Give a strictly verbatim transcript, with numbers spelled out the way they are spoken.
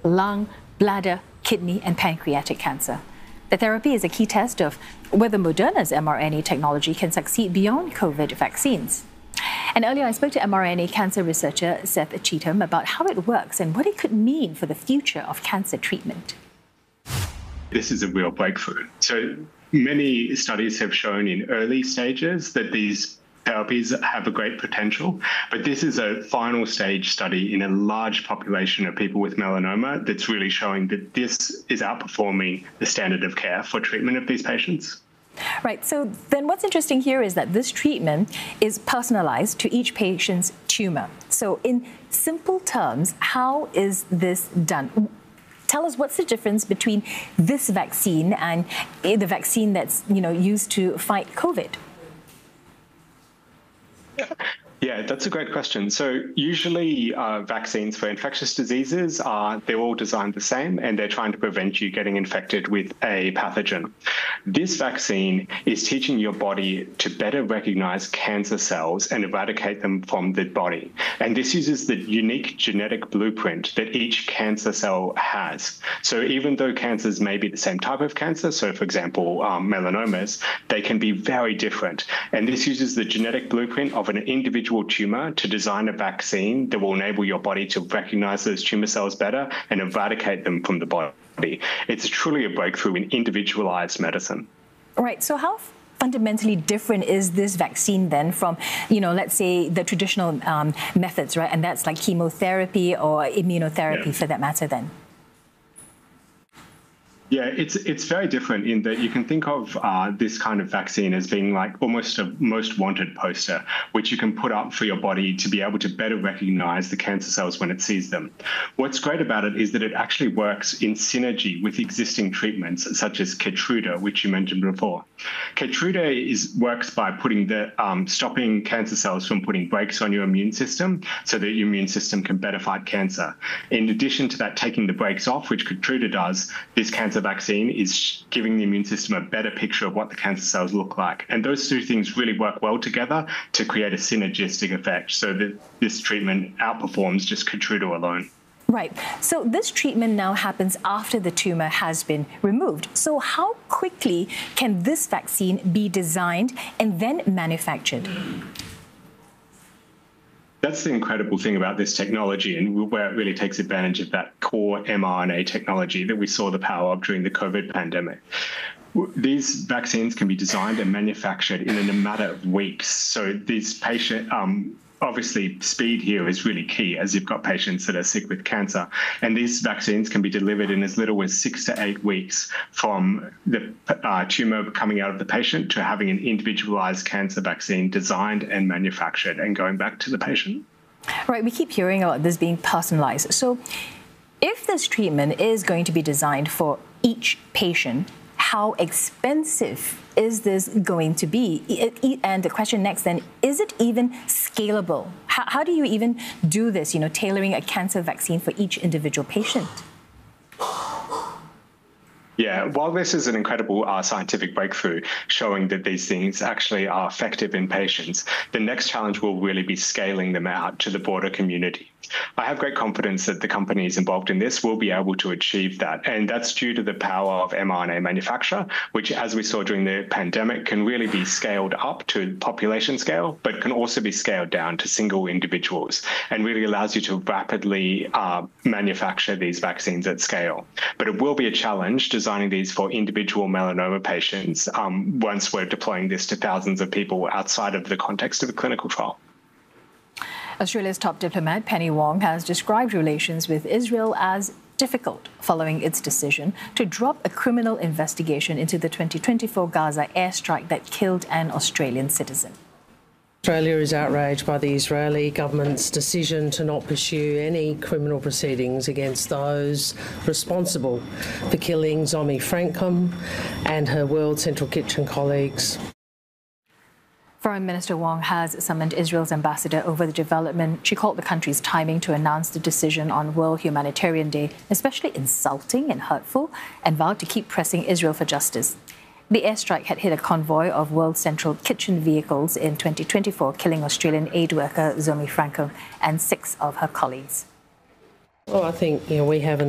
lung, bladder, kidney, and pancreatic cancer. The therapy is a key test of whether Moderna's mRNA technology can succeed beyond COVID vaccines. And earlier, I spoke to mRNA cancer researcher Seth Cheetham about how it works and what it could mean for the future of cancer treatment. This is a real breakthrough. So many studies have shown in early stages that these therapies have a great potential, but this is a final stage study in a large population of people with melanoma that's really showing that this is outperforming the standard of care for treatment of these patients. Right. So then what's interesting here is that this treatment is personalized to each patient's tumor. So in simple terms, how is this done? Tell us, what's the difference between this vaccine and the vaccine that's, you know, used to fight COVID? Yeah, that's a great question. So usually uh, vaccines for infectious diseases, are they're all designed the same, and they're trying to prevent you getting infected with a pathogen. This vaccine is teaching your body to better recognize cancer cells and eradicate them from the body. And this uses the unique genetic blueprint that each cancer cell has. So even though cancers may be the same type of cancer, so for example, um, melanomas, they can be very different. And this uses the genetic blueprint of an individual tumor to design a vaccine that will enable your body to recognize those tumor cells better and eradicate them from the body. It's truly a breakthrough in individualized medicine. Right. So how fundamentally different is this vaccine then from, you know, let's say the traditional um, methods, right? And that's like chemotherapy or immunotherapy yeah. for that matter then. Yeah, it's it's very different in that you can think of uh, this kind of vaccine as being like almost a most wanted poster, which you can put up for your body to be able to better recognize the cancer cells when it sees them. What's great about it is that it actually works in synergy with existing treatments, such as Keytruda, which you mentioned before. Keytruda is works by putting the um, stopping cancer cells from putting brakes on your immune system, so that your immune system can better fight cancer. In addition to that, taking the brakes off, which Keytruda does, this cancer vaccine is giving the immune system a better picture of what the cancer cells look like. And those two things really work well together to create a synergistic effect, so that this treatment outperforms just Keytruda alone. Right. So this treatment now happens after the tumor has been removed. So how quickly can this vaccine be designed and then manufactured? That's the incredible thing about this technology, and where it really takes advantage of that core mRNA technology that we saw the power of during the COVID pandemic. These vaccines can be designed and manufactured in a matter of weeks. So these patient, um, obviously speed here is really key, as you've got patients that are sick with cancer. And these vaccines can be delivered in as little as six to eight weeks from the uh, tumor coming out of the patient to having an individualized cancer vaccine designed and manufactured and going back to the patient. Right, we keep hearing about this being personalized. So if this treatment is going to be designed for each patient, how expensive is this going to be? And the question next then, is it even scalable? How, how do you even do this, you know, tailoring a cancer vaccine for each individual patient? Yeah, while this is an incredible uh, scientific breakthrough showing that these things actually are effective in patients, the next challenge will really be scaling them out to the broader community. I have great confidence that the companies involved in this will be able to achieve that. And that's due to the power of mRNA manufacture, which, as we saw during the pandemic, can really be scaled up to population scale, but can also be scaled down to single individuals, and really allows you to rapidly uh, manufacture these vaccines at scale. But it will be a challenge designing these for individual melanoma patients um, once we're deploying this to thousands of people outside of the context of a clinical trial. Australia's top diplomat, Penny Wong, has described relations with Israel as difficult following its decision to drop a criminal investigation into the twenty twenty-four Gaza airstrike that killed an Australian citizen. Australia is outraged by the Israeli government's decision to not pursue any criminal proceedings against those responsible for killing Zomi Frankum and her World Central Kitchen colleagues. Foreign Minister Wong has summoned Israel's ambassador over the development. She called the country's timing to announce the decision on World Humanitarian Day especially insulting and hurtful, and vowed to keep pressing Israel for justice. The airstrike had hit a convoy of World Central Kitchen vehicles in twenty twenty-four, killing Australian aid worker Zomi Frankum and six of her colleagues. Well, I think you know we have an